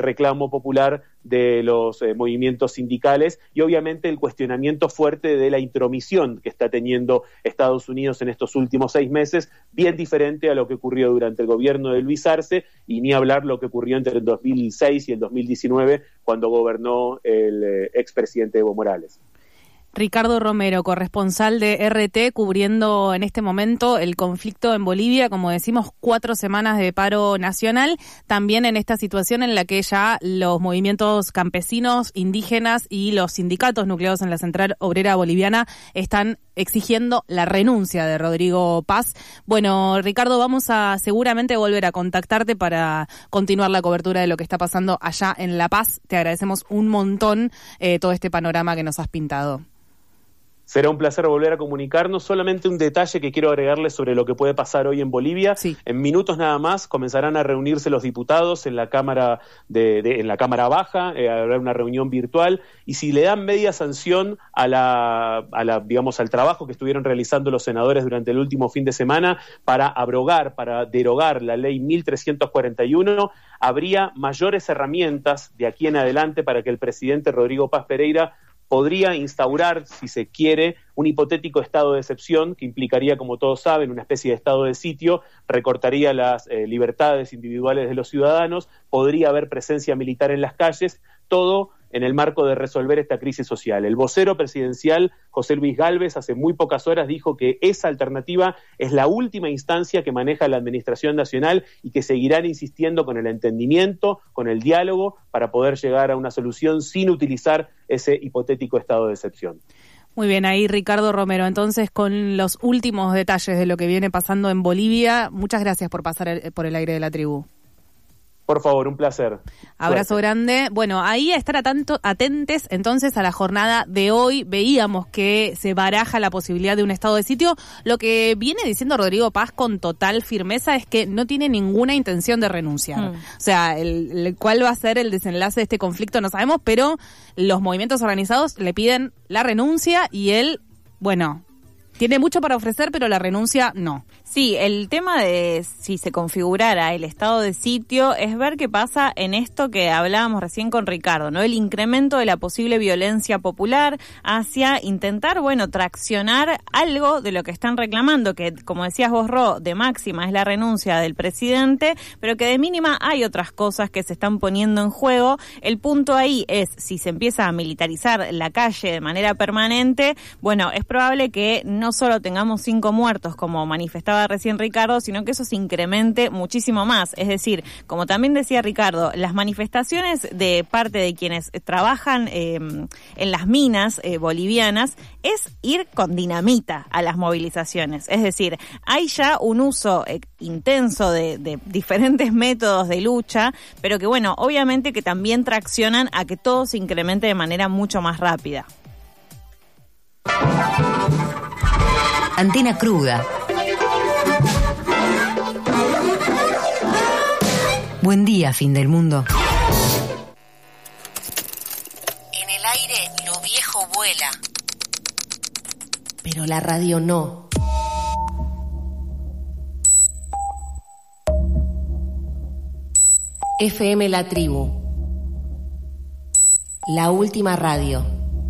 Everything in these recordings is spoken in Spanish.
reclamo popular de los movimientos sindicales y obviamente el cuestionamiento fuerte de la intromisión que está teniendo Estados Unidos en estos últimos 6 meses, bien diferente a lo que ocurrió durante el gobierno de Luis Arce y ni hablar lo que ocurrió entre el 2006 y el 2019 cuando gobernó el expresidente Evo Morales. Ricardo Romero, corresponsal de RT, cubriendo en este momento el conflicto en Bolivia, como decimos, 4 semanas de paro nacional, también en esta situación en la que ya los movimientos campesinos, indígenas y los sindicatos nucleados en la Central Obrera Boliviana están exigiendo la renuncia de Rodrigo Paz. Bueno, Ricardo, vamos a seguramente volver a contactarte para continuar la cobertura de lo que está pasando allá en La Paz. Te agradecemos un montón todo este panorama que nos has pintado. Será un placer volver a comunicarnos. Solamente un detalle que quiero agregarles sobre lo que puede pasar hoy en Bolivia. Sí. En minutos nada más comenzarán a reunirse los diputados en la Cámara en la Cámara Baja, habrá una reunión virtual, y si le dan media sanción digamos, al trabajo que estuvieron realizando los senadores durante el último fin de semana para derogar la ley 1341, habría mayores herramientas de aquí en adelante para que el presidente Rodrigo Paz Pereira podría instaurar, si se quiere, un hipotético estado de excepción que implicaría, como todos saben, una especie de estado de sitio, recortaría las libertades individuales de los ciudadanos, podría haber presencia militar en las calles, todo en el marco de resolver esta crisis social. El vocero presidencial, José Luis Gálvez, hace muy pocas horas dijo que esa alternativa es la última instancia que maneja la Administración Nacional y que seguirán insistiendo con el entendimiento, con el diálogo, para poder llegar a una solución sin utilizar ese hipotético estado de excepción. Muy bien, ahí Ricardo Romero. Entonces, con los últimos detalles de lo que viene pasando en Bolivia, muchas gracias por pasar por el aire de la tribu. Por favor, un placer. Abrazo grande. Bueno, ahí a estar atentes entonces a la jornada de hoy. Veíamos que se baraja la posibilidad de un estado de sitio. Lo que viene diciendo Rodrigo Paz con total firmeza es que no tiene ninguna intención de renunciar. O sea, cuál va a ser el desenlace de este conflicto no sabemos, pero los movimientos organizados le piden la renuncia y él, bueno, tiene mucho para ofrecer, pero la renuncia no. Sí, el tema de si se configurara el estado de sitio es ver qué pasa en esto que hablábamos recién con Ricardo, ¿no? El incremento de la posible violencia popular hacia intentar, bueno, traccionar algo de lo que están reclamando, que como decías vos, Ro, de máxima es la renuncia del presidente, pero que de mínima hay otras cosas que se están poniendo en juego. El punto ahí es, si se empieza a militarizar la calle de manera permanente, bueno, es probable que no solo tengamos 5 muertos, como manifestaba recién Ricardo, sino que eso se incremente muchísimo más. Es decir, como también decía Ricardo, las manifestaciones de parte de quienes trabajan en las minas bolivianas es ir con dinamita a las movilizaciones. Es decir, hay ya un uso intenso de diferentes métodos de lucha, pero que bueno, obviamente que también traccionan a que todo se incremente de manera mucho más rápida. Antena cruda. Buen día, fin del mundo. En el aire lo viejo vuela. Pero la radio no. FM La Tribu. La última radio.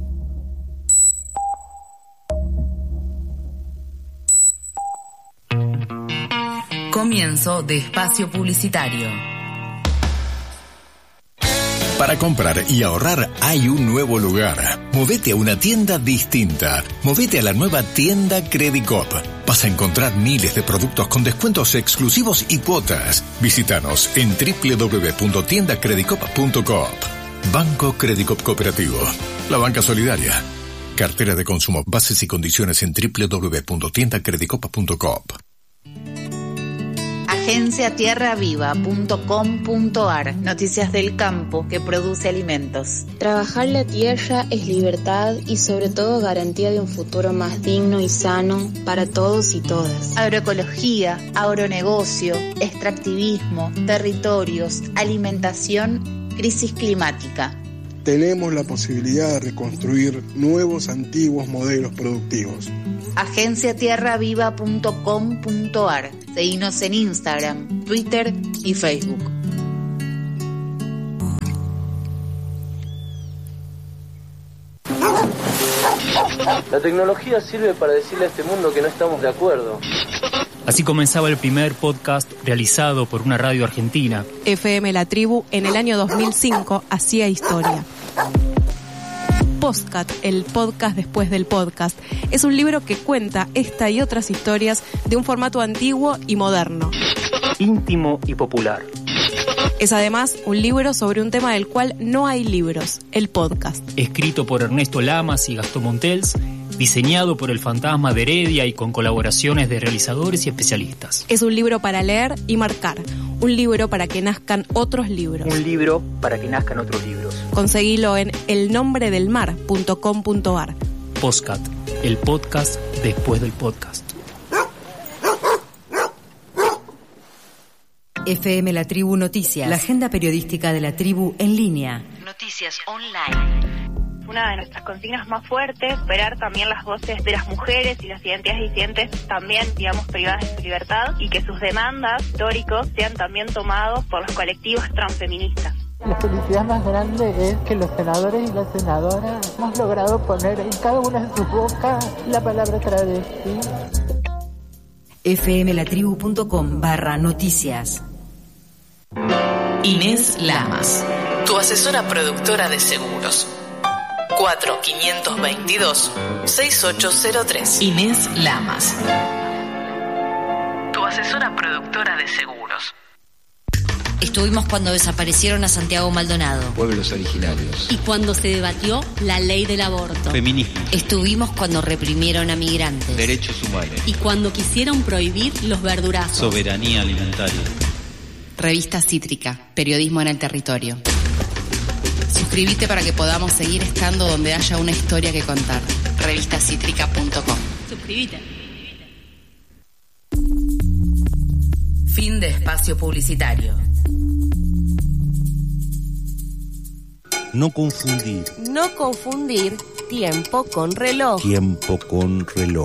Comienzo de espacio publicitario. Para comprar y ahorrar hay un nuevo lugar. Movete a una tienda distinta. Movete a la nueva tienda Credicop. Vas a encontrar miles de productos con descuentos exclusivos y cuotas. Visítanos en www.tiendacredicop.coop. Banco Credicop Cooperativo. La banca solidaria. Cartera de consumo. Bases y condiciones en www.tiendacredicop.coop. Agenciatierraviva.com.ar. Noticias del campo que produce alimentos. Trabajar la tierra es libertad y sobre todo garantía de un futuro más digno y sano para todos y todas. Agroecología, agronegocio, extractivismo, territorios, alimentación, crisis climática. Tenemos la posibilidad de reconstruir nuevos antiguos modelos productivos. Agenciatierraviva.com.ar. Seguinos en Instagram, Twitter y Facebook. La tecnología sirve para decirle a este mundo que no estamos de acuerdo. Así comenzaba el primer podcast realizado por una radio argentina. FM La Tribu en el año 2005 hacía historia. Postcat, el podcast después del podcast, es un libro que cuenta esta y otras historias de un formato antiguo y moderno. Íntimo y popular. Es además un libro sobre un tema del cual no hay libros, el podcast. Escrito por Ernesto Lamas y Gastón Montels, diseñado por el Fantasma de Heredia y con colaboraciones de realizadores y especialistas. Es un libro para leer y marcar, un libro para que nazcan otros libros. Un libro para que nazcan otros libros. Conseguilo en elnombredelmar.com.ar. Postcat, el podcast después del podcast. FM La Tribu Noticias, la agenda periodística de la tribu en línea. Noticias online. Una de nuestras consignas más fuertes, superar también las voces de las mujeres y las identidades disidentes también, digamos, privadas de su libertad, y que sus demandas históricos sean también tomados por los colectivos transfeministas. La felicidad más grande es que los senadores y las senadoras hemos logrado poner en cada una de sus bocas la palabra travesti. fmlatribu.com/noticias. Inés Lamas, tu asesora productora de seguros. 4-522-6803. Inés Lamas, tu asesora productora de seguros. Estuvimos cuando desaparecieron a Santiago Maldonado. Pueblos originarios. Y cuando se debatió la ley del aborto. Feminismo. Estuvimos cuando reprimieron a migrantes. Derechos humanos. Y cuando quisieron prohibir los verdurazos. Soberanía alimentaria. Revista Cítrica, periodismo en el territorio. Suscríbete para que podamos seguir estando donde haya una historia que contar. Revistacítrica.com. Suscríbete. Fin de espacio publicitario. No confundir. No confundir tiempo con reloj. Tiempo con reloj.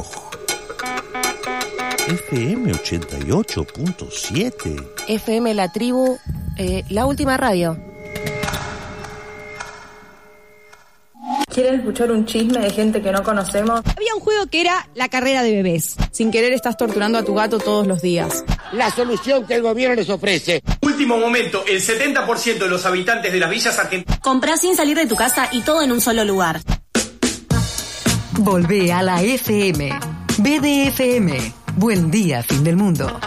FM 88.7. FM La Tribu, la última radio. ¿Quieren escuchar un chisme de gente que no conocemos? Había un juego que era la carrera de bebés. Sin querer estás torturando a tu gato todos los días. La solución que el gobierno les ofrece. Último momento, el 70% de los habitantes de las villas argentinas. Comprá sin salir de tu casa y todo en un solo lugar. Volvé a la FM. BDFM. Buen día, fin del mundo.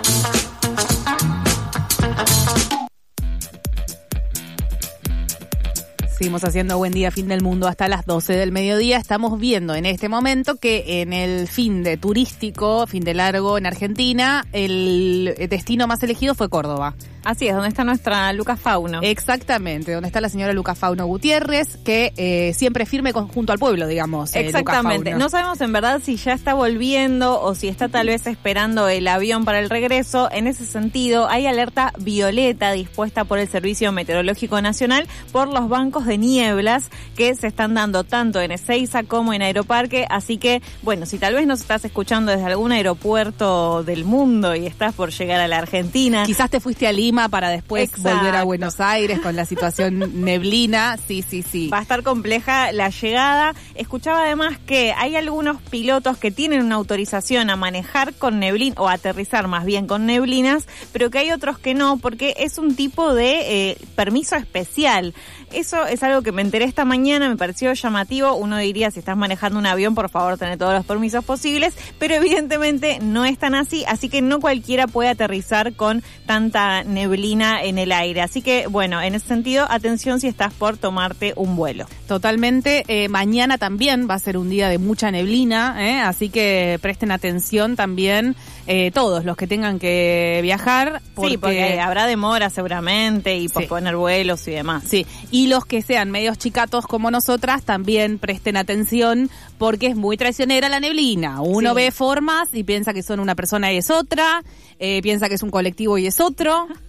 Seguimos haciendo Buen Día, Fin del Mundo hasta las 12 del mediodía. Estamos viendo en este momento que en el fin de turístico, fin de largo en Argentina, el destino más elegido fue Córdoba. Así es, donde está nuestra Lucas Fauno. Exactamente, donde está la señora Lucas Fauno Gutiérrez, que siempre firme junto al pueblo, digamos. Exactamente. No sabemos en verdad si ya está volviendo o si está tal vez esperando el avión para el regreso. En ese sentido, hay alerta violeta dispuesta por el Servicio Meteorológico Nacional por los bancos de nieblas que se están dando tanto en Ezeiza como en Aeroparque. Así que, bueno, si tal vez nos estás escuchando desde algún aeropuerto del mundo y estás por llegar a la Argentina. Quizás te fuiste a Lima para después volver a Buenos Aires con la situación neblina. Sí. Va a estar compleja la llegada. Escuchaba además que hay algunos pilotos que tienen una autorización a manejar con neblina, o aterrizar más bien con neblinas, pero que hay otros que no, porque es un tipo de permiso especial. Eso es algo que me enteré esta mañana, me pareció llamativo. Uno diría, si estás manejando un avión, por favor, tener todos los permisos posibles, pero evidentemente no es tan así que no cualquiera puede aterrizar con tanta neblina en el aire. Así que, bueno, en ese sentido, atención si estás por tomarte un vuelo. Totalmente. Mañana también va a ser un día de mucha neblina, así que presten atención también todos los que tengan que viajar. Porque habrá demora seguramente y posponer vuelos y demás. Sí, y los que sean medios chicatos como nosotras también presten atención porque es muy traicionera la neblina. Uno ve formas y piensa que son una persona y es otra, piensa que es un colectivo y es otro.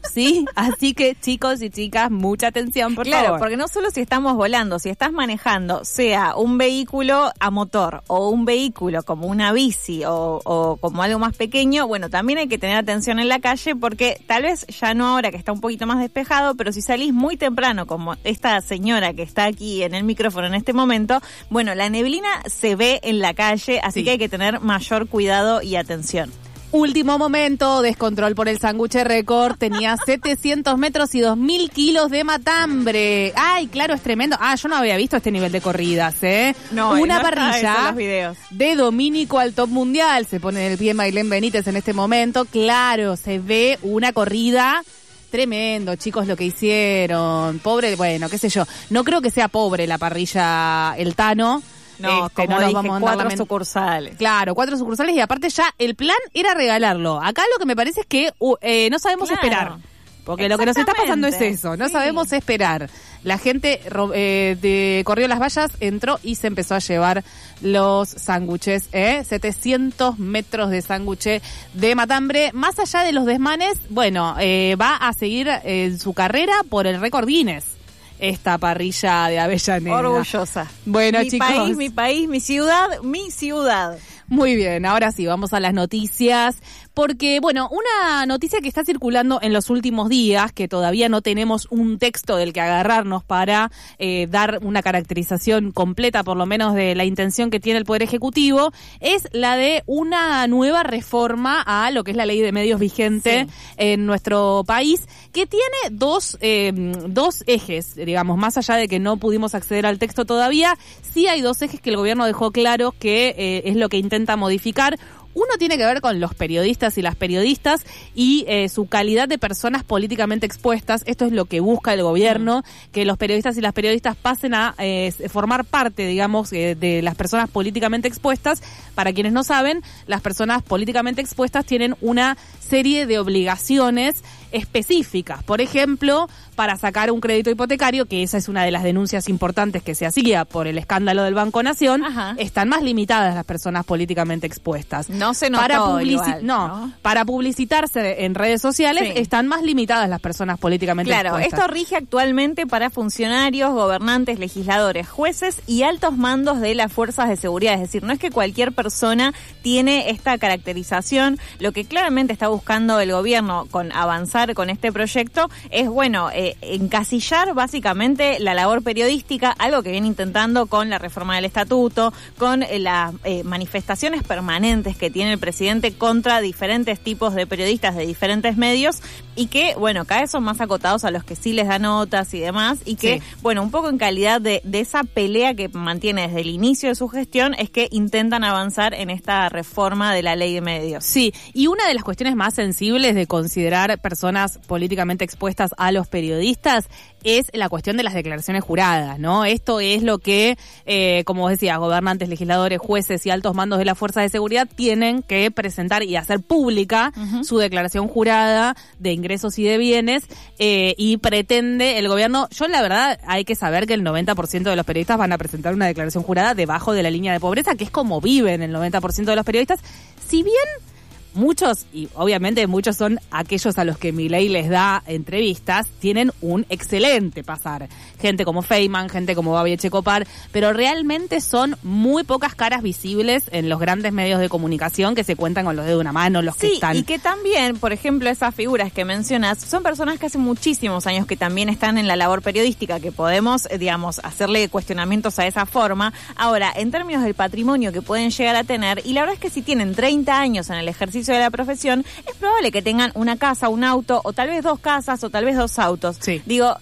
¿sí? Así que, chicos y chicas, mucha atención, por favor. Claro, porque no solo si estamos volando, si estás manejando, sea un vehículo a motor o un vehículo como una bici o como algo más pequeño, bueno, también hay que tener atención en la calle porque tal vez ya no ahora que está un poquito más despejado, pero si salís muy temprano, como esta señora que está aquí en el micrófono en este momento, bueno, la neblina se ve en la calle, así que hay que tener mayor cuidado y atención. Último momento, descontrol por el sándwich récord, tenía 700 metros y 2.000 kilos de matambre. Ay, claro, es tremendo. Yo no había visto este nivel de corridas, No, una no parrilla videos. de Domínico al top mundial, se pone en el pie Maylén Benítez en este momento. Claro, se ve una corrida tremendo, chicos, lo que hicieron. Pobre, bueno, qué sé yo. No creo que sea pobre la parrilla El Tano. No, como no dije, vamos a 4 sucursales. Claro, 4 sucursales y aparte ya el plan era regalarlo. Acá lo que me parece es que no sabemos esperar. Porque lo que nos está pasando es eso, no sabemos esperar. La gente corrió las vallas, entró y se empezó a llevar los sándwiches, 700 metros de sándwich de matambre. Más allá de los desmanes, bueno, va a seguir en su carrera por el récord Guinness. Esta parrilla de Avellaneda. Orgullosa. Bueno, chicos. Mi país, mi ciudad, mi ciudad. Muy bien, ahora sí, vamos a las noticias, porque, bueno, una noticia que está circulando en los últimos días, que todavía no tenemos un texto del que agarrarnos para dar una caracterización completa, por lo menos de la intención que tiene el Poder Ejecutivo, es la de una nueva reforma a lo que es la ley de medios vigente en nuestro país, que tiene dos ejes, digamos, más allá de que no pudimos acceder al texto todavía, sí hay dos ejes que el gobierno dejó claro que es lo que intenta modificar. Uno tiene que ver con los periodistas y las periodistas y su calidad de personas políticamente expuestas. Esto es lo que busca el gobierno, que los periodistas y las periodistas pasen a formar parte, digamos, de las personas políticamente expuestas. Para quienes no saben, las personas políticamente expuestas tienen una serie de obligaciones específicas. Por ejemplo, para sacar un crédito hipotecario, que esa es una de las denuncias importantes que se hacía por el escándalo del Banco Nación, están más limitadas las personas políticamente expuestas. No se notó para publicitarse en redes sociales están más limitadas las personas políticamente expuestas. Claro, esto rige actualmente para funcionarios, gobernantes, legisladores, jueces y altos mandos de las fuerzas de seguridad. Es decir, no es que cualquier persona tiene esta caracterización. Lo que claramente está buscando el gobierno con avanzar con este proyecto es, bueno, encasillar básicamente la labor periodística, algo que viene intentando con la reforma del estatuto, con las manifestaciones permanentes que tiene el presidente contra diferentes tipos de periodistas de diferentes medios y que, bueno, cada vez son más acotados a los que sí les da notas y demás y que, bueno, un poco en calidad de esa pelea que mantiene desde el inicio de su gestión es que intentan avanzar en esta reforma de la ley de medios. Sí, y una de las cuestiones más sensibles de considerar personas políticamente expuestas a los periodistas es la cuestión de las declaraciones juradas, ¿no? Esto es lo que, como vos decías, gobernantes, legisladores, jueces y altos mandos de las fuerzas de seguridad tienen que presentar y hacer pública su declaración jurada de ingresos y de bienes y pretende el gobierno, yo la verdad hay que saber que el 90% de los periodistas van a presentar una declaración jurada debajo de la línea de pobreza, que es como viven el 90% de los periodistas, si bien muchos, y obviamente muchos son aquellos a los que Milei les da entrevistas, tienen un excelente pasar. Gente como Feynman, gente como Babi Echecopar, pero realmente son muy pocas caras visibles en los grandes medios de comunicación que se cuentan con los dedos de una mano, los que están. Y que también, por ejemplo, esas figuras que mencionas, son personas que hace muchísimos años que también están en la labor periodística, que podemos, digamos, hacerle cuestionamientos a esa forma. Ahora, en términos del patrimonio que pueden llegar a tener, y la verdad es que si tienen 30 años en el ejercicio de la profesión, es probable que tengan una casa, un auto, o tal vez 2 casas, o tal vez 2 autos. Digo,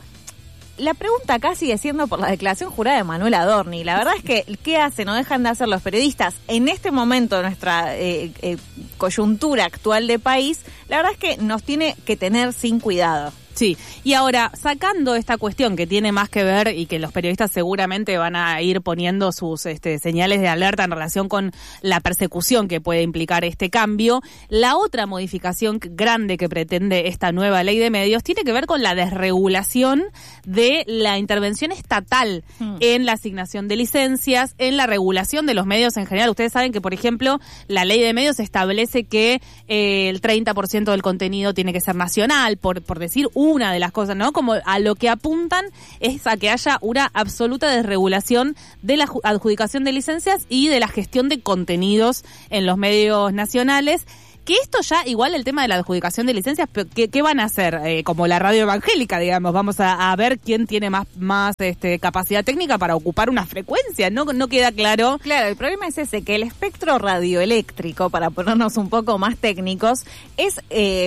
la pregunta acá sigue siendo por la declaración jurada de Manuel Adorni. La verdad es que, ¿qué hacen o dejan de hacer los periodistas en este momento de nuestra coyuntura actual de país? La verdad es que nos tiene que tener sin cuidado. Sí, y ahora, sacando esta cuestión que tiene más que ver y que los periodistas seguramente van a ir poniendo sus señales de alerta en relación con la persecución que puede implicar este cambio, la otra modificación grande que pretende esta nueva ley de medios tiene que ver con la desregulación de la intervención estatal en la asignación de licencias, en la regulación de los medios en general. Ustedes saben que, por ejemplo, la ley de medios establece que el 30% del contenido tiene que ser nacional, por decir una de las cosas, ¿no? Como a lo que apuntan es a que haya una absoluta desregulación de la adjudicación de licencias y de la gestión de contenidos en los medios nacionales. Que esto ya, igual el tema de la adjudicación de licencias, ¿qué van a hacer? Como la radio evangélica, digamos, vamos a ver quién tiene más capacidad técnica para ocupar una frecuencia, no queda claro. Claro, el problema es ese, que el espectro radioeléctrico, para ponernos un poco más técnicos, es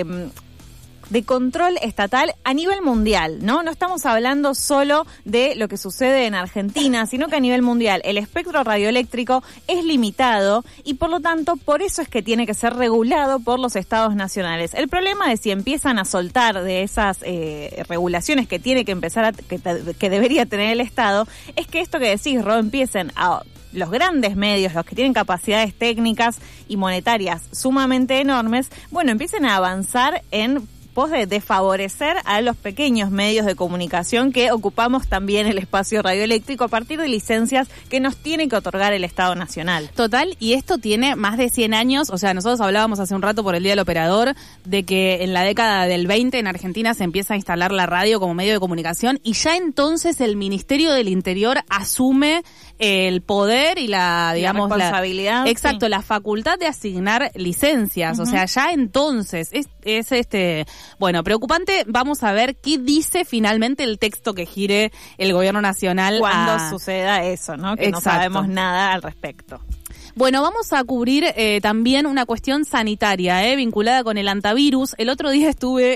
de control estatal a nivel mundial, ¿no? No estamos hablando solo de lo que sucede en Argentina, sino que a nivel mundial el espectro radioeléctrico es limitado y por lo tanto por eso es que tiene que ser regulado por los estados nacionales. El problema es si empiezan a soltar de esas regulaciones que tiene que empezar que debería tener el Estado, es que esto que decís, Ro, empiecen a los grandes medios, los que tienen capacidades técnicas y monetarias sumamente enormes, bueno, empiecen a avanzar en pos de desfavorecer a los pequeños medios de comunicación que ocupamos también el espacio radioeléctrico a partir de licencias que nos tiene que otorgar el Estado Nacional. Total, y esto tiene más de 100 años, o sea, nosotros hablábamos hace un rato por el Día del Operador de que en la década del 20 en Argentina se empieza a instalar la radio como medio de comunicación y ya entonces el Ministerio del Interior asume el poder y la responsabilidad. Exacto, sí. La facultad de asignar licencias, o sea, ya entonces es bueno, preocupante. Vamos a ver qué dice finalmente el texto que gire el gobierno nacional cuando suceda eso, ¿no? Que Exacto. No sabemos nada al respecto. Bueno, vamos a cubrir también una cuestión sanitaria, vinculada con el antivirus. El otro día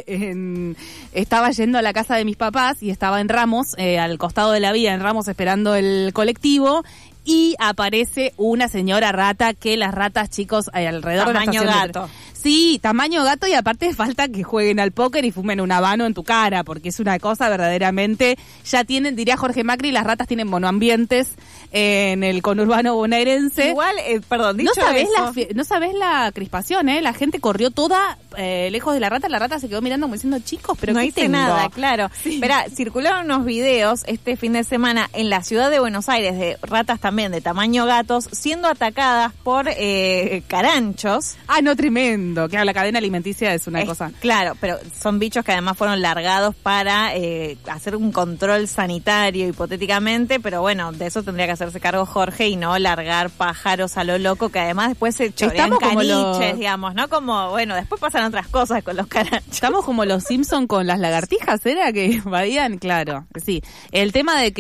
estaba yendo a la casa de mis papás y estaba en Ramos, al costado de la vía, en Ramos, esperando el colectivo. Y aparece una señora rata, que las ratas, chicos, alrededor tamaño de la estación gato. Sí, tamaño gato, y aparte falta que jueguen al póker y fumen un habano en tu cara, porque es una cosa verdaderamente, ya tienen, diría Jorge Macri, las ratas tienen monoambientes en el conurbano bonaerense. Igual, perdón, dicho no sabés la crispación, la gente corrió toda lejos de la rata se quedó mirando como diciendo, chicos, pero no ¿qué hice tengo? nada, claro. Sí. Esperá, circularon unos videos este fin de semana en la ciudad de Buenos Aires de ratas también de tamaño gatos siendo atacadas por caranchos. Ah, no, tremendo. Claro, la cadena alimenticia es una cosa. Claro, pero son bichos que además fueron largados para hacer un control sanitario hipotéticamente, pero bueno, de eso tendría que hacerse cargo Jorge y no largar pájaros a lo loco, que además después se chorean caniches, digamos, ¿no? Como, bueno, después pasan otras cosas con los caranchos. Estamos como los Simpson con las lagartijas, ¿era? Que invadían, claro, sí. El tema de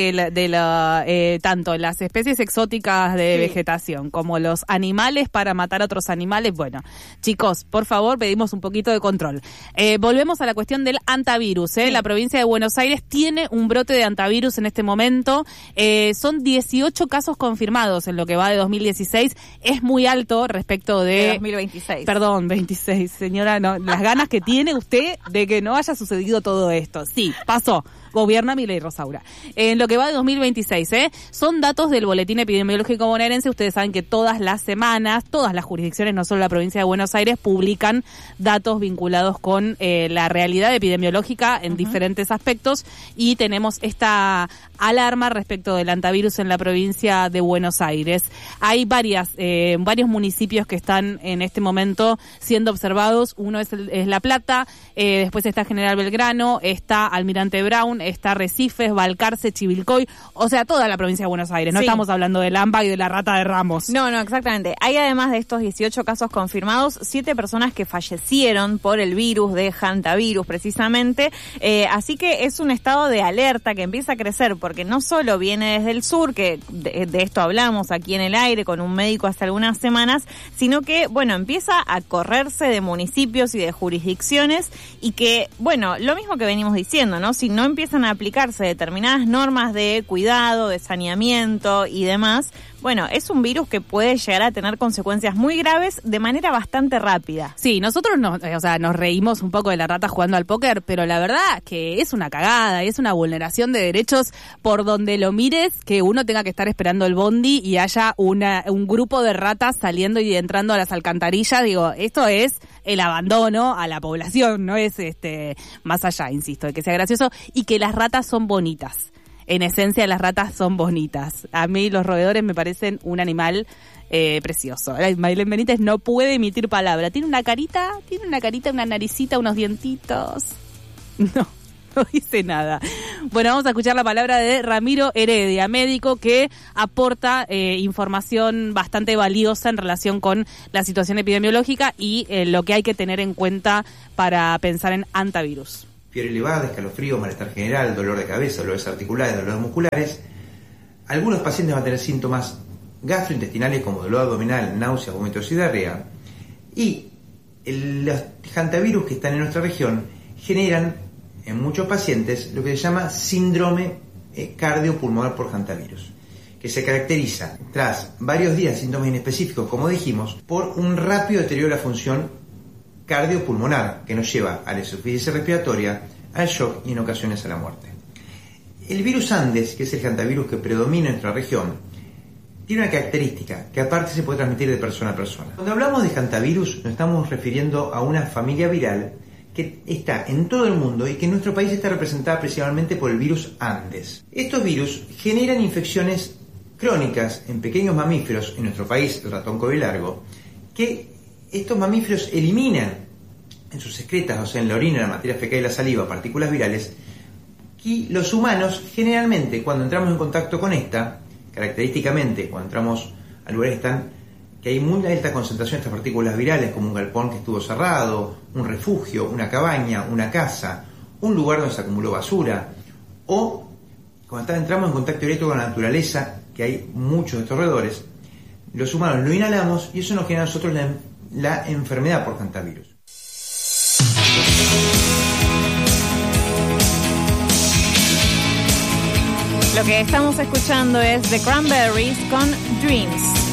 que tanto las especies exóticas de vegetación como los animales para matar a otros animales, bueno, chicos, por favor, pedimos un poquito de control. Volvemos a la cuestión del antivirus. Sí. La provincia de Buenos Aires tiene un brote de antivirus en este momento. Son 18 casos confirmados en lo que va de 2016. Es muy alto respecto de 2026. Perdón, 26. Señora, no, las ganas que tiene usted de que no haya sucedido todo esto. Sí, pasó. Gobierna Milei Rosaura. En lo que va de 2026, son datos del Boletín Epidemiológico Bonaerense. Ustedes saben que todas las semanas, todas las jurisdicciones, no solo la provincia de Buenos Aires, publican datos vinculados con la realidad epidemiológica en diferentes aspectos, y tenemos esta alarma respecto del antivirus en la provincia de Buenos Aires. Hay varios municipios que están en este momento siendo observados. Uno es La Plata, después está General Belgrano, está Almirante Brown, está Recifes, Balcarce, Chivilcoy, o sea, toda la provincia de Buenos Aires. No estamos hablando del AMBA y de la rata de Ramos. No, exactamente. Hay además de estos 18 casos confirmados, 7 personas que fallecieron por el virus de hantavirus, precisamente. Así que es un estado de alerta que empieza a crecer, porque no solo viene desde el sur, que de esto hablamos aquí en el aire con un médico hace algunas semanas, sino que, bueno, empieza a correrse de municipios y de jurisdicciones, y que, bueno, lo mismo que venimos diciendo, ¿no? Si no empiezan a aplicarse determinadas normas de cuidado, de saneamiento y demás, Bueno, es un virus que puede llegar a tener consecuencias muy graves de manera bastante rápida. Sí, nosotros nos reímos un poco de la rata jugando al póker, pero la verdad que es una cagada, es una vulneración de derechos por donde lo mires, que uno tenga que estar esperando el bondi y haya un grupo de ratas saliendo y entrando a las alcantarillas. Digo, esto es el abandono a la población, no es más allá, insisto, de que sea gracioso y que las ratas son bonitas. En esencia, las ratas son bonitas. A mí los roedores me parecen un animal precioso. Maylene Benítez no puede emitir palabra. Tiene una carita, una naricita, unos dientitos. No dice nada. Bueno, vamos a escuchar la palabra de Ramiro Heredia, médico que aporta información bastante valiosa en relación con la situación epidemiológica y lo que hay que tener en cuenta para pensar en antivirus. Fiebre elevada, escalofrío, malestar general, dolor de cabeza, dolores articulares, dolores musculares. Algunos pacientes van a tener síntomas gastrointestinales como dolor abdominal, náuseas, vómitos y diarrea. Y los hantavirus que están en nuestra región generan en muchos pacientes lo que se llama síndrome cardiopulmonar por hantavirus, que se caracteriza tras varios días de síntomas inespecíficos, como dijimos, por un rápido deterioro de la función cardiopulmonar que nos lleva a la insuficiencia respiratoria, al shock y en ocasiones a la muerte. El virus Andes, que es el hantavirus que predomina en nuestra región, tiene una característica que aparte se puede transmitir de persona a persona. Cuando hablamos de hantavirus nos estamos refiriendo a una familia viral que está en todo el mundo y que en nuestro país está representada principalmente por el virus Andes. Estos virus generan infecciones crónicas en pequeños mamíferos, en nuestro país el ratón cobilargo, que estos mamíferos eliminan en sus excretas, o sea en la orina, la materia fecal y la saliva, partículas virales, y los humanos generalmente cuando entramos en contacto con esta, característicamente cuando entramos a lugares que hay muy alta concentración de estas partículas virales, como un galpón que estuvo cerrado, un refugio, una cabaña, una casa, un lugar donde se acumuló basura, o cuando entramos en contacto directo con la naturaleza, que hay muchos de estos roedores, los humanos lo inhalamos y eso nos genera a nosotros la enfermedad por hantavirus. Lo que estamos escuchando es The Cranberries con Dreams.